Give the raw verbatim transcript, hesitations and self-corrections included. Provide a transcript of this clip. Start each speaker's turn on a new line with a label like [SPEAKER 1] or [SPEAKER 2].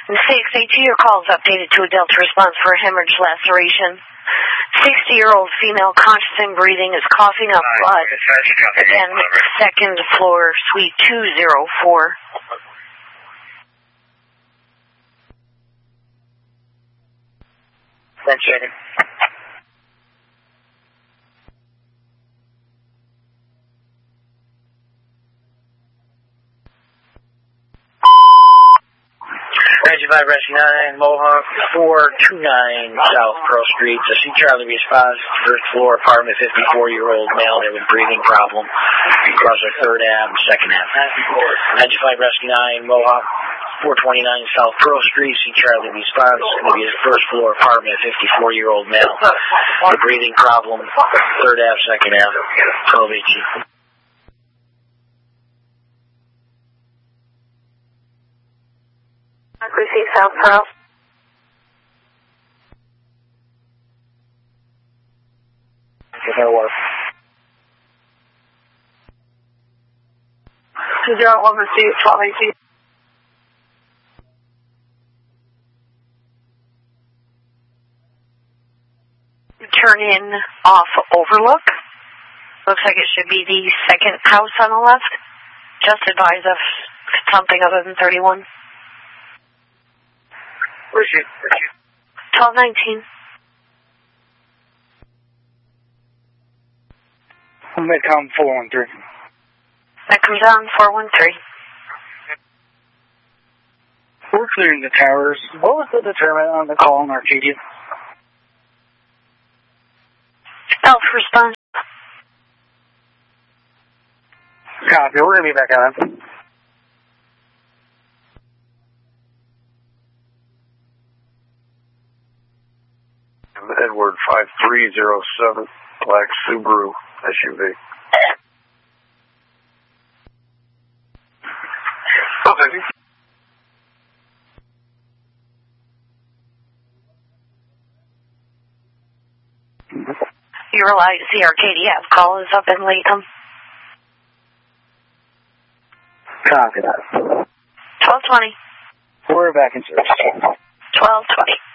[SPEAKER 1] six eighty-two, your call is updated to a Delta response for a hemorrhage laceration. sixty-year-old female, conscious and breathing, is coughing up blood. Again, second floor, suite two oh four.
[SPEAKER 2] Thanks, Jacob. ninety-five Rescue nine, Mohawk, four two nine South Pearl Street. The C. Charlie response, first floor, apartment, fifty-four-year-old male there with breathing problem. Across the third Ave, second Ave. ninety-five Rescue nine, Mohawk, four twenty-nine South Pearl Street. C. Charlie response, going to be his first floor, apartment, fifty-four-year-old male with breathing problem. Third Ave, second Ave, twelve eighteen.
[SPEAKER 1] Receive South Pearl.
[SPEAKER 2] Okay, that'll work.
[SPEAKER 1] two zero one receive twelve eighteen. Turn in off Overlook. Looks like it should be the second house on the left. Just advise of something other than thirty-one.
[SPEAKER 2] Where's she?
[SPEAKER 1] twelve nineteen.
[SPEAKER 2] Midcom four one three.
[SPEAKER 1] That comes down four one three.
[SPEAKER 2] We're clearing the towers. What was the determinant on the call in Arcadia?
[SPEAKER 1] Alpha response.
[SPEAKER 2] Copy. We're going to be back on.
[SPEAKER 3] Edward five three zero seven, black Subaru S U V. Okay.
[SPEAKER 1] You realize the Arcadia call is up in Latham.
[SPEAKER 2] Copy that.
[SPEAKER 1] twelve twenty.
[SPEAKER 2] We're back in service.
[SPEAKER 1] twelve twenty.